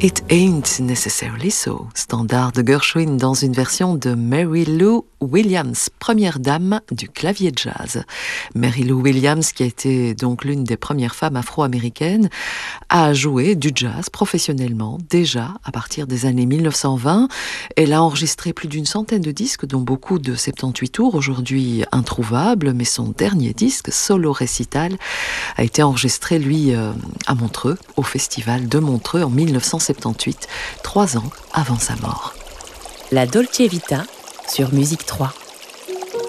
It Ain't Necessarily So, standard de Gershwin dans une version de Mary Lou Williams, première dame du clavier jazz. Mary Lou Williams, qui a été donc l'une des premières femmes afro-américaines à jouer du jazz professionnellement, déjà à partir des années 1920. Elle a enregistré plus d'une centaine de disques, dont beaucoup de 78 tours, aujourd'hui introuvables, mais son dernier disque, Solo Récital, a été enregistré, lui, à Montreux, au Festival de Montreux en 1978, 3 ans avant sa mort. La Dolce Vita sur Musique 3.